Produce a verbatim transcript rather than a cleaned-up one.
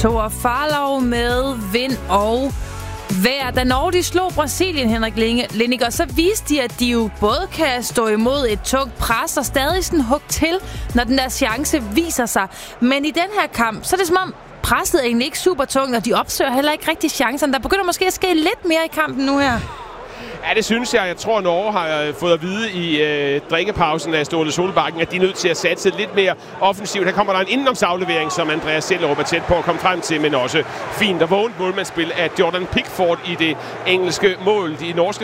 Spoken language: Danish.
Thor Farlov med vind og vejr. Da Norge de slog Brasilien, Henrik Lindinger, så viste de, at de jo både kan stå imod et tungt pres og stadig sådan hugge til, når den der chance viser sig. Men i den her kamp, så er det som om presset er egentlig ikke super tungt, og de opsøger heller ikke rigtig chancerne. Der begynder måske at ske lidt mere i kampen nu her. Ja, det synes jeg. Jeg tror, Norge har fået at vide i øh, drikkepausen af Ståle Solbakken, at de er nødt til at satse lidt mere offensivt. Her kommer der en indenomsaflevering, som Andreas Sellerup er tæt på at komme frem til, men også fint og vågent målmandsspil af Jordan Pickford i det engelske mål. De norske